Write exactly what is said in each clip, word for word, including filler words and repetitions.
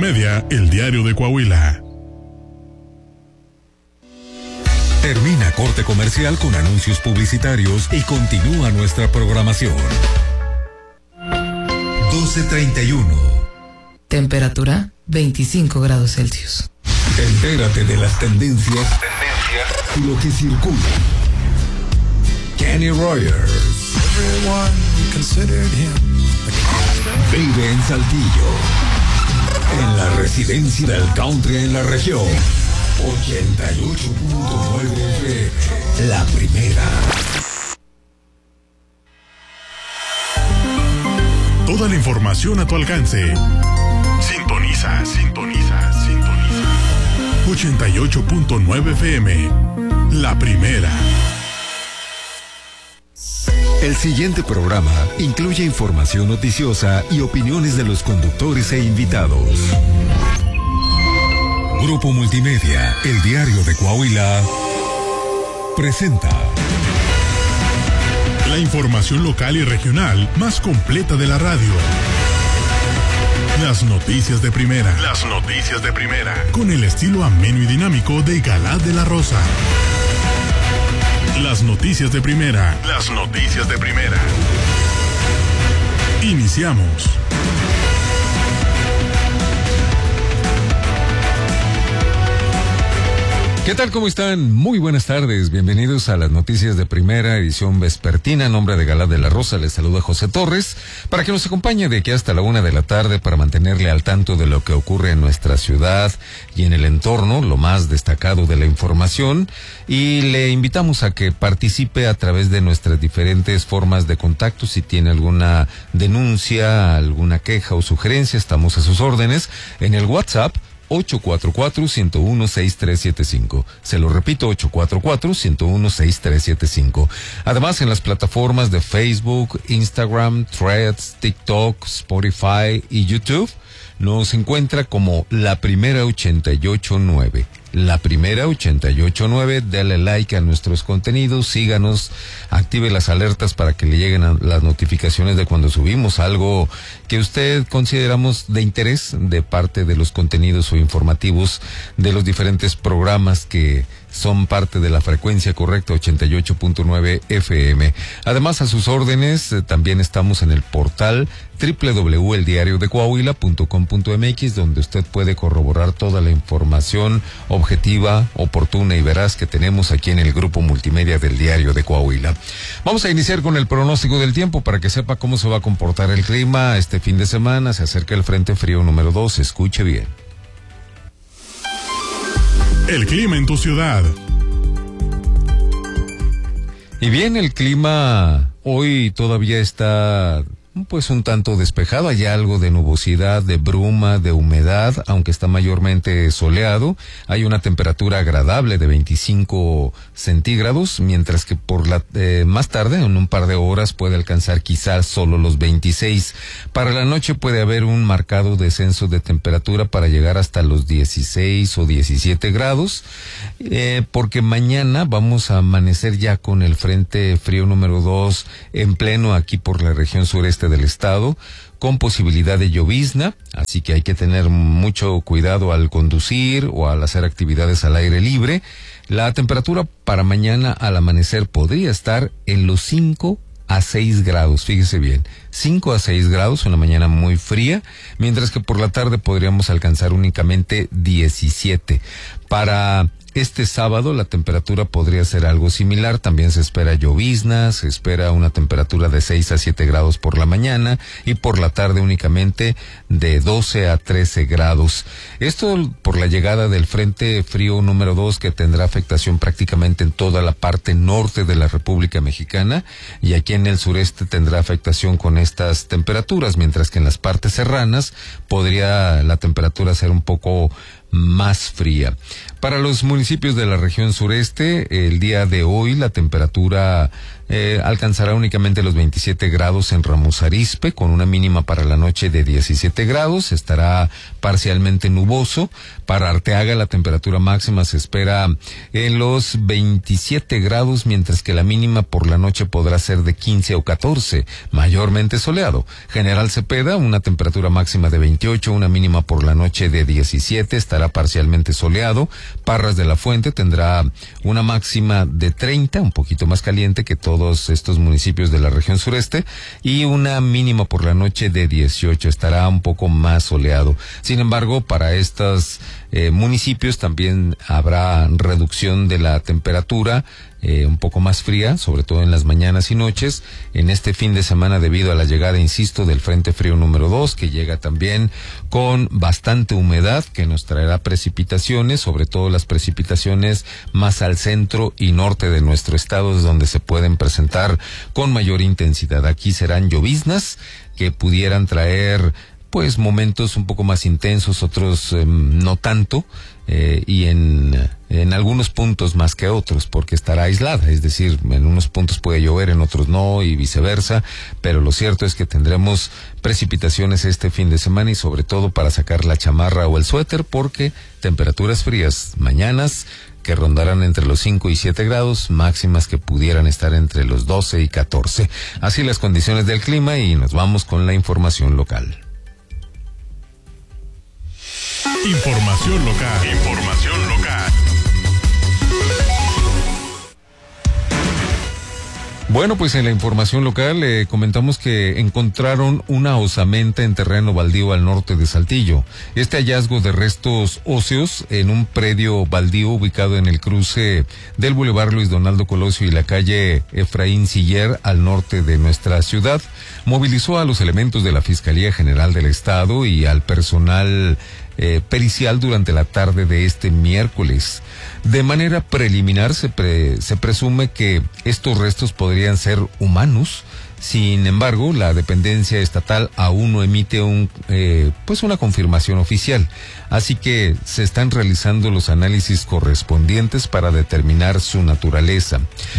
Multimedia, el diario de Coahuila. Termina corte comercial con anuncios publicitarios y continúa nuestra programación. doce treinta y uno. Temperatura veinticinco grados Celsius. Entérate de las tendencias, tendencias y lo que circula. Kenny Rogers. Vive en Saltillo, en la residencia del country en la región. ochenta y ocho punto nueve F M, la primera. Toda la información a tu alcance. Sintoniza, sintoniza, sintoniza. ochenta y ocho punto nueve F M, la primera. El siguiente programa incluye información noticiosa y opiniones de los conductores e invitados. Grupo Multimedia, el diario de Coahuila, presenta la información local y regional más completa de la radio. Las noticias de primera. Las noticias de primera. Con el estilo ameno y dinámico de Galad de la Rosa. Las noticias de primera. Las noticias de primera. Iniciamos. ¿Qué tal? ¿Cómo están? Muy buenas tardes. Bienvenidos a las noticias de primera edición vespertina. En nombre de Galá de la Rosa les saluda José Torres para que nos acompañe de aquí hasta la una de la tarde para mantenerle al tanto de lo que ocurre en nuestra ciudad y en el entorno, lo más destacado de la información. Y le invitamos a que participe a través de nuestras diferentes formas de contacto. Si tiene alguna denuncia, alguna queja o sugerencia, estamos a sus órdenes en el WhatsApp ocho cuatro cuatro, uno cero uno, seis tres siete cinco. Se lo repito, ocho cuatro cuatro, uno cero uno, seis tres siete cinco. Además, en las plataformas de Facebook, Instagram, Threads, TikTok, Spotify y YouTube, nos encuentra como La Primera ochenta y ocho nueve. La Primera ochenta y ocho nueve, dale like a nuestros contenidos, síganos, active las alertas para que le lleguen a las notificaciones de cuando subimos algo que usted consideramos de interés de parte de los contenidos o informativos de los diferentes programas que son parte de la frecuencia correcta ochenta y ocho punto nueve F M. Además, a sus órdenes, eh, también estamos en el portal doble u doble u doble u punto el diario de coahuila punto com punto m x, donde usted puede corroborar toda la información objetiva, oportuna y veraz que tenemos aquí en el Grupo Multimedia del Diario de Coahuila. Vamos a iniciar con el pronóstico del tiempo para que sepa cómo se va a comportar el clima este fin de semana. Se acerca el Frente Frío número dos, escuche bien. El clima en tu ciudad. Y bien, el clima hoy todavía está pues un tanto despejado. Hay algo de nubosidad, de bruma, de humedad, aunque está mayormente soleado. Hay una temperatura agradable de veinticinco centígrados, mientras que por la eh, más tarde, en un par de horas, puede alcanzar quizás solo los veintiséis. Para la noche puede haber un marcado descenso de temperatura para llegar hasta los dieciséis o diecisiete grados, eh, porque mañana vamos a amanecer ya con el Frente Frío número dos en pleno aquí por la región sureste del estado, con posibilidad de llovizna, así que hay que tener mucho cuidado al conducir o al hacer actividades al aire libre. La temperatura para mañana al amanecer podría estar en los cinco a seis grados, fíjese bien, cinco a seis grados, una mañana muy fría, mientras que por la tarde podríamos alcanzar únicamente diecisiete. Para este sábado la temperatura podría ser algo similar, también se espera llovizna, se espera una temperatura de seis a siete grados por la mañana y por la tarde únicamente de doce a trece grados. Esto por la llegada del Frente Frío número dos, que tendrá afectación prácticamente en toda la parte norte de la República Mexicana, y aquí en el sureste tendrá afectación con estas temperaturas, mientras que en las partes serranas podría la temperatura ser un poco más fría. Para los municipios de la región sureste, el día de hoy la temperatura Eh, alcanzará únicamente los veintisiete grados en Ramos Arizpe, con una mínima para la noche de diecisiete grados. Estará parcialmente nuboso. Para Arteaga la temperatura máxima se espera en los veintisiete grados, mientras que la mínima por la noche podrá ser de quince o catorce, mayormente soleado. General Cepeda, una temperatura máxima de veintiocho, una mínima por la noche de diecisiete, estará parcialmente soleado. Parras de la Fuente tendrá una máxima de treinta, un poquito más caliente que todo todos estos municipios de la región sureste, y una mínima por la noche de dieciocho, estará un poco más soleado. Sin embargo, para estos eh, municipios también habrá reducción de la temperatura, eh, un poco más fría, sobre todo en las mañanas y noches, en este fin de semana debido a la llegada, insisto, del Frente Frío número dos, que llega también con bastante humedad, que nos traerá precipitaciones, sobre todo las precipitaciones más al centro y norte de nuestro estado, es donde se pueden presentar con mayor intensidad. Aquí serán lloviznas que pudieran traer pues momentos un poco más intensos, otros eh, no tanto, eh, y en, en algunos puntos más que otros, porque estará aislada, es decir, en unos puntos puede llover, en otros no, y viceversa, pero lo cierto es que tendremos precipitaciones este fin de semana, y sobre todo para sacar la chamarra o el suéter, porque temperaturas frías mañanas que rondarán entre los cinco y siete grados, máximas que pudieran estar entre los doce y catorce. Así las condiciones del clima, y nos vamos con la información local. Información local. Información local. Bueno, pues en la información local eh, comentamos que encontraron una osamenta en terreno baldío al norte de Saltillo. Este hallazgo de restos óseos en un predio baldío ubicado en el cruce del Boulevard Luis Donaldo Colosio y la calle Efraín Siller al norte de nuestra ciudad movilizó a los elementos de la Fiscalía General del Estado y al personal Eh, pericial durante la tarde de este miércoles. De manera preliminar se, pre, se presume que estos restos podrían ser humanos. Sin embargo, la dependencia estatal aún no emite un eh, pues una confirmación oficial, así que se están realizando los análisis correspondientes para determinar su naturaleza.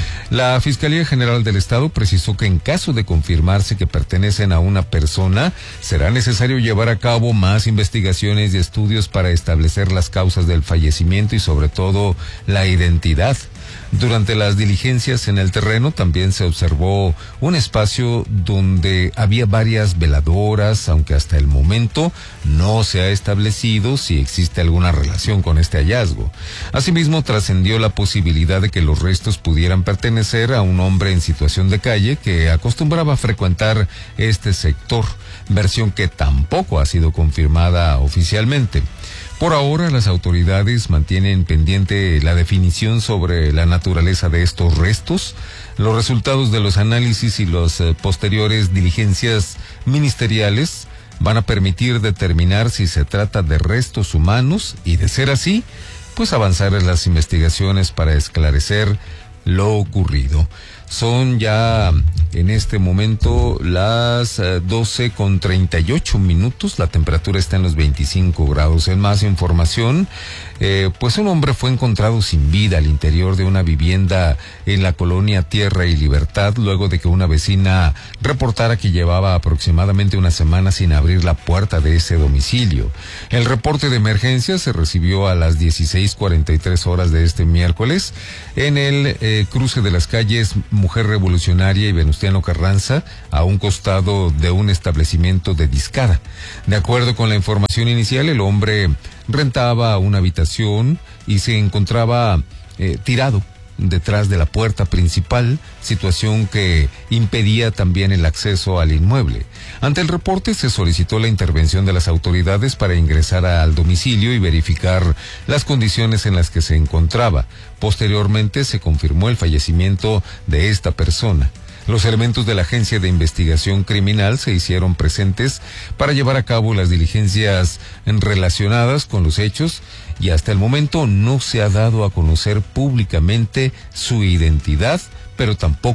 La Fiscalía General del Estado precisó que en caso de confirmarse que pertenecen a una persona, será necesario llevar a cabo más investigaciones y estudios para establecer las causas del fallecimiento y sobre todo la identidad. Durante las diligencias en el terreno también se observó un espacio donde había varias veladoras, aunque hasta el momento no se ha establecido si existe alguna relación con este hallazgo. Asimismo, trascendió la posibilidad de que los restos pudieran pertenecer a un hombre en situación de calle que acostumbraba a frecuentar este sector, versión que tampoco ha sido confirmada oficialmente. Por ahora, las autoridades mantienen pendiente la definición sobre la naturaleza de estos restos. Los resultados de los análisis y las eh, posteriores diligencias ministeriales van a permitir determinar si se trata de restos humanos y, de ser así, pues avanzar en las investigaciones para esclarecer lo ocurrido. Son ya en este momento las eh, doce con treinta y ocho minutos, la temperatura está en los veinticinco grados. En más información, eh, pues un hombre fue encontrado sin vida al interior de una vivienda en la colonia Tierra y Libertad, luego de que una vecina reportara que llevaba aproximadamente una semana sin abrir la puerta de ese domicilio. El reporte de emergencia se recibió a las dieciséis cuarenta y tres horas de este miércoles en el eh, cruce de las calles Mujer Revolucionaria y Venustiano Carranza, a un costado de un establecimiento de discada. De acuerdo con la información inicial, el hombre rentaba una habitación y se encontraba eh, tirado detrás de la puerta principal, situación que impedía también el acceso al inmueble. Ante el reporte se solicitó la intervención de las autoridades para ingresar al domicilio y verificar las condiciones en las que se encontraba. Posteriormente se confirmó el fallecimiento de esta persona. Los elementos de la Agencia de Investigación Criminal se hicieron presentes para llevar a cabo las diligencias relacionadas con los hechos, y hasta el momento no se ha dado a conocer públicamente su identidad, pero tampoco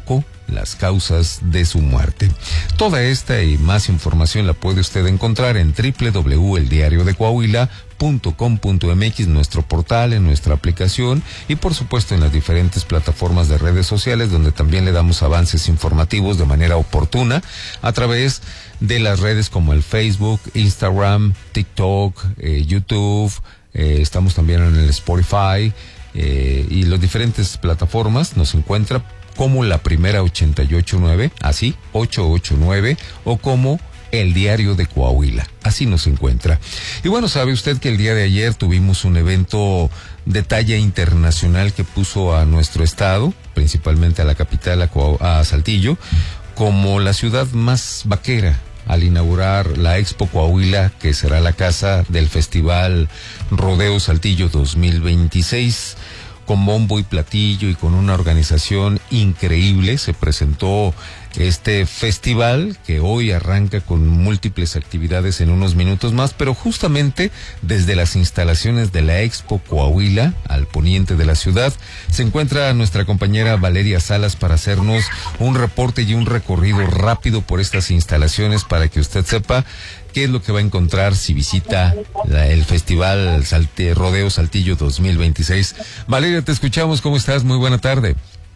las causas de su muerte. Toda esta y más información la puede usted encontrar en doble u doble u doble u punto el diario de coahuila punto com punto m x, nuestro portal, en nuestra aplicación y por supuesto en las diferentes plataformas de redes sociales, donde también le damos avances informativos de manera oportuna a través de las redes como el Facebook, Instagram, TikTok, eh, YouTube, eh, estamos también en el Spotify eh, y las diferentes plataformas. Nos encuentra como La Primera ochenta y ocho nueve, así, ochocientos ochenta y nueve, o como El Diario de Coahuila, así nos encuentra. Y bueno, sabe usted que el día de ayer tuvimos un evento de talla internacional que puso a nuestro estado, principalmente a la capital, a, Coahu- a Saltillo, como la ciudad más vaquera, al inaugurar la Expo Coahuila, que será la casa del Festival Rodeo Saltillo dos mil veintiséis. Con bombo y platillo y con una organización increíble se presentó este festival, que hoy arranca con múltiples actividades en unos minutos más, pero justamente desde las instalaciones de la Expo Coahuila, al poniente de la ciudad, se encuentra nuestra compañera Valeria Salas para hacernos un reporte y un recorrido rápido por estas instalaciones para que usted sepa qué es lo que va a encontrar si visita la, el Festival Salte, Rodeo Saltillo dos mil veintiséis. Valeria, te escuchamos. ¿Cómo estás? Muy buena tarde.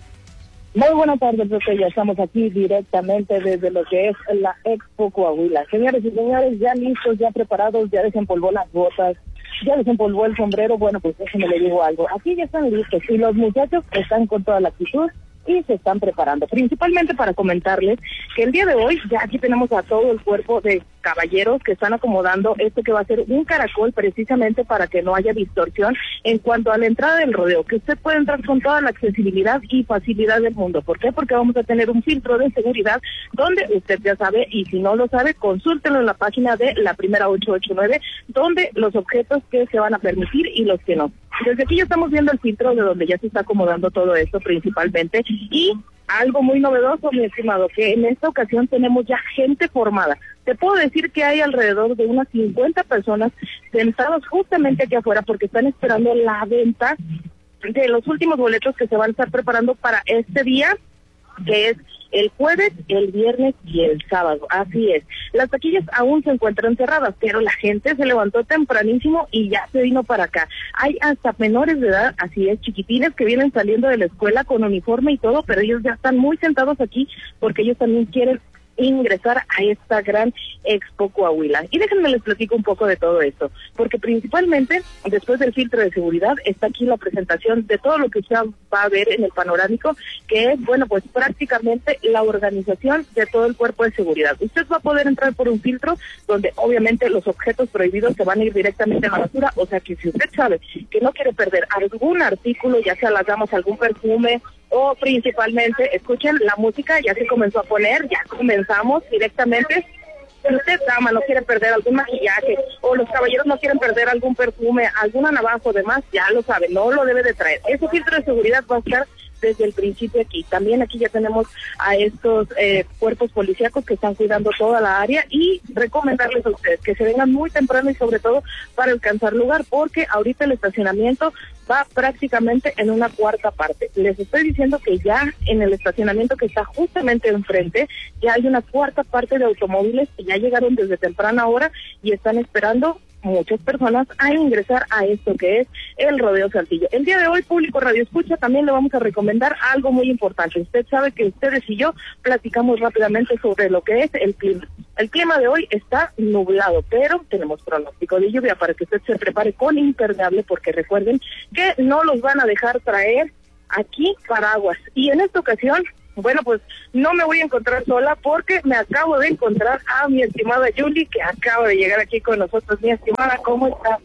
Muy buena tarde, profe. Ya estamos aquí directamente desde lo que es la Expo Coahuila. Señores y señores, ya listos, ya preparados, ya desempolvó las botas, ya desempolvó el sombrero. Bueno, pues déjenme le digo algo. Aquí ya están listos y los muchachos están con toda la actitud y se están preparando, principalmente para comentarles que el día de hoy ya aquí tenemos a todo el cuerpo de caballeros que están acomodando esto que va a ser un caracol, precisamente para que no haya distorsión en cuanto a la entrada del rodeo, que usted puede entrar con toda la accesibilidad y facilidad del mundo. ¿Por qué? Porque vamos a tener un filtro de seguridad donde usted ya sabe, y si no lo sabe, consúltelo en la página de La Primera ochocientos ochenta y nueve, donde los objetos que se van a permitir y los que no. Desde aquí ya estamos viendo el filtro de donde ya se está acomodando todo esto principalmente, y algo muy novedoso, mi estimado, que en esta ocasión tenemos ya gente formada. Te puedo decir que hay alrededor de unas cincuenta personas sentados justamente aquí afuera porque están esperando la venta de los últimos boletos que se van a estar preparando para este día, que es el jueves, el viernes y el sábado. Así es. Las taquillas aún se encuentran cerradas, pero la gente se levantó tempranísimo y ya se vino para acá. Hay hasta menores de edad, así es, chiquitines que vienen saliendo de la escuela con uniforme y todo, pero ellos ya están muy sentados aquí porque ellos también quieren ingresar a esta gran Expo Coahuila. Y déjenme les platico un poco de todo esto, porque principalmente después del filtro de seguridad está aquí la presentación de todo lo que usted va a ver en el panorámico, que es, bueno, pues prácticamente la organización de todo el cuerpo de seguridad. Usted va a poder entrar por un filtro donde obviamente los objetos prohibidos se van a ir directamente a la basura, o sea que si usted sabe que no quiere perder algún artículo, ya sea las damas, algún perfume, o principalmente, escuchen la música, ya se comenzó a poner, ya comenzamos directamente. Si usted, dama, no quiere perder algún maquillaje, o los caballeros no quieren perder algún perfume, alguna navaja o demás, ya lo sabe, no lo debe de traer. Ese filtro de seguridad va a estar desde el principio aquí. También aquí ya tenemos a estos eh, cuerpos policíacos que están cuidando toda la área, y recomendarles a ustedes que se vengan muy temprano y sobre todo para alcanzar lugar, porque ahorita el estacionamiento va prácticamente en una cuarta parte. Les estoy diciendo que ya en el estacionamiento que está justamente enfrente ya hay una cuarta parte de automóviles que ya llegaron desde temprana hora y están esperando muchas personas a ingresar a esto que es el Rodeo Saltillo. El día de hoy, público Radio Escucha, también le vamos a recomendar algo muy importante. Usted sabe que ustedes y yo platicamos rápidamente sobre lo que es el clima. El clima de hoy está nublado, pero tenemos pronóstico de lluvia para que usted se prepare con impermeable, porque recuerden que no los van a dejar traer aquí paraguas. Y en esta ocasión, bueno, pues no me voy a encontrar sola, porque me acabo de encontrar a mi estimada Yuli, que acaba de llegar aquí con nosotros. Mi estimada, ¿cómo estás?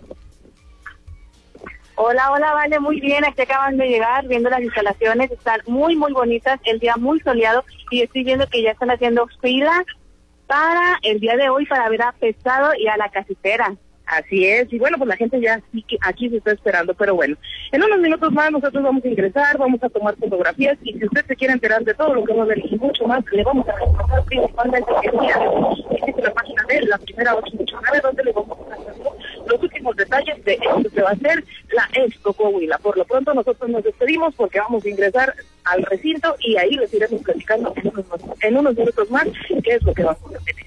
Hola, hola, Vale, muy bien, aquí acaban de llegar, viendo las instalaciones, están muy, muy bonitas, el día muy soleado, y estoy viendo que ya están haciendo fila para el día de hoy para ver a Pescado y a La Casitera. Así es, y bueno, pues la gente ya sí que aquí se está esperando, pero bueno, en unos minutos más nosotros vamos a ingresar, vamos a tomar fotografías, y si usted se quiere enterar de todo lo que va a ver y mucho más, le vamos a recomendar principalmente que el día de hoy visite la página de La Primera ochocientos ochenta y nueve, donde le vamos a hacer los últimos detalles de esto que va a ser la Expo Coahuila. Por lo pronto nosotros nos despedimos porque vamos a ingresar al recinto y ahí les iremos platicando en unos, en unos minutos más qué es lo que vamos a tener.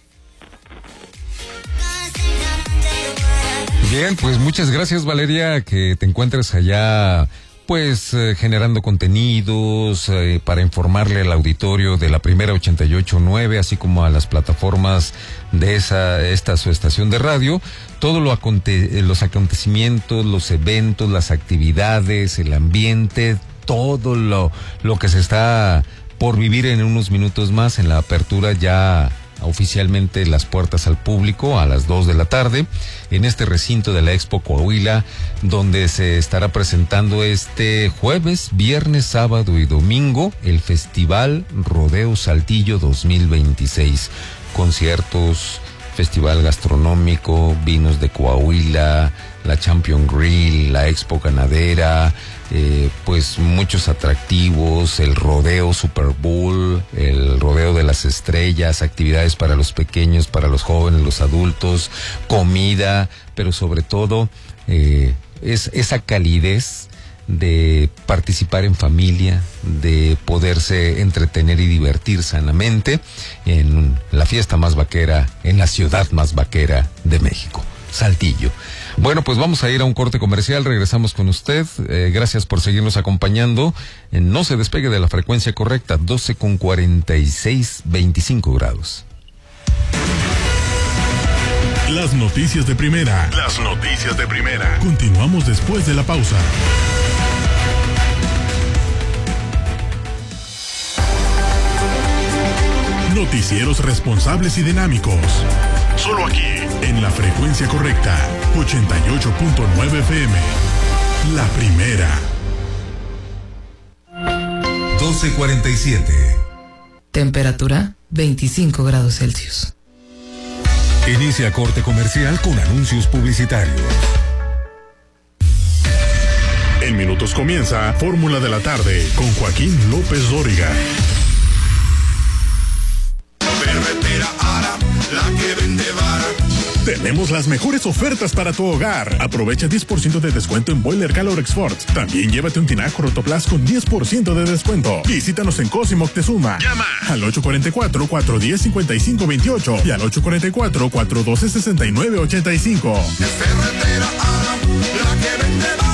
Bien, pues muchas gracias, Valeria, que te encuentres allá pues eh, generando contenidos eh, para informarle al auditorio de la primera ochenta y ocho punto nueve, así como a las plataformas de esa esta su estación de radio, todo lo aconte los acontecimientos, los eventos, las actividades, el ambiente, todo lo lo que se está por vivir en unos minutos más en la apertura ya oficialmente las puertas al público a las dos de la tarde en este recinto de la Expo Coahuila, donde se estará presentando este jueves, viernes, sábado y domingo el Festival Rodeo Saltillo dos mil veintiséis. Conciertos, festival gastronómico, vinos de Coahuila, la Champion Grill, la Expo Ganadera, eh, pues muchos atractivos, el rodeo Super Bowl, el rodeo de las estrellas, actividades para los pequeños, para los jóvenes, los adultos, comida, pero sobre todo eh, es esa calidez de participar en familia, de poderse entretener y divertir sanamente en la fiesta más vaquera, en la ciudad más vaquera de México, Saltillo. Bueno, pues vamos a ir a un corte comercial, regresamos con usted, eh, gracias por seguirnos acompañando, eh, no se despegue de la frecuencia correcta, doce con cuarenta y seis, veinticinco grados. Las noticias de primera, las noticias de primera, continuamos después de la pausa. Noticieros responsables y dinámicos. Solo aquí, en la frecuencia correcta, ochenta y ocho punto nueve F M. La primera. doce cuarenta y siete. Temperatura veinticinco grados Celsius. Inicia corte comercial con anuncios publicitarios. En minutos comienza Fórmula de la Tarde con Joaquín López Dóriga. Ferretera Ara, la que vende vara. Tenemos las mejores ofertas para tu hogar. Aprovecha diez por ciento de descuento en Boiler Calorex Fort. También llévate un tinaco Rotoplas con diez por ciento de descuento. Visítanos en Cosimo Moctezuma. Llama al ocho cuatro cuatro, cuatro uno cero, cinco cinco dos ocho y al ocho cuatro cuatro, cuatro uno dos, seis nueve ocho cinco. Ferretera Ara, la que vende vara.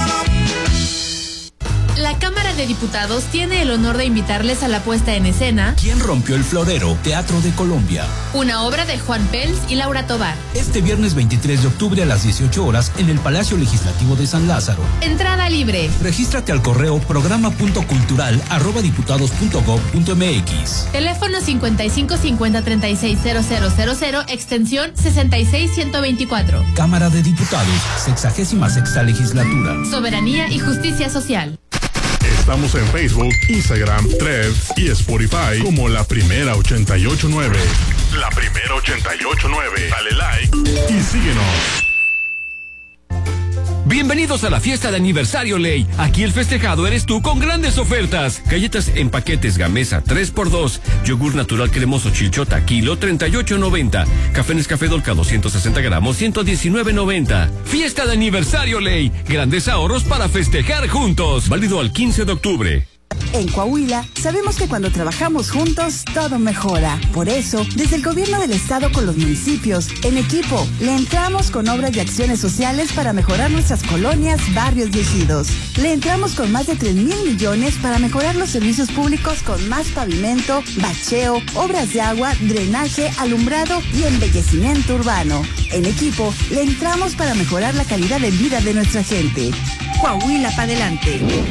La Cámara de Diputados tiene el honor de invitarles a la puesta en escena ¿Quién rompió el florero? Teatro de Colombia. Una obra de Juan Pels y Laura Tobar. Este viernes veintitrés de octubre a las dieciocho horas en el Palacio Legislativo de San Lázaro. Entrada libre. Regístrate al correo programa punto cultural arroba diputados punto gob punto m x. Teléfono cincuenta y cinco cincuenta treinta y seis cero cero cero cero, extensión sesenta y seis ciento veinticuatro. Cámara de Diputados, sexagésima sexta legislatura. Soberanía y justicia social. Estamos en Facebook, Instagram, Threads y Spotify como La Primera ochenta y ocho nueve. La Primera ochenta y ocho nueve. Dale like y síguenos. Bienvenidos a la fiesta de aniversario Ley. Aquí el festejado eres tú con grandes ofertas. Galletas en paquetes Gamesa tres por dos. Yogur natural cremoso Chilchota kilo treinta y ocho noventa. Café Nescafé Dolca doscientos sesenta gramos ciento diecinueve noventa. Fiesta de aniversario Ley. Grandes ahorros para festejar juntos. Válido al quince de octubre. En Coahuila, sabemos que cuando trabajamos juntos, todo mejora. Por eso, desde el gobierno del estado con los municipios, en equipo, le entramos con obras y acciones sociales para mejorar nuestras colonias, barrios y ejidos. Le entramos con más de tres mil millones para mejorar los servicios públicos con más pavimento, bacheo, obras de agua, drenaje, alumbrado y embellecimiento urbano. En equipo, le entramos para mejorar la calidad de vida de nuestra gente. Coahuila para adelante.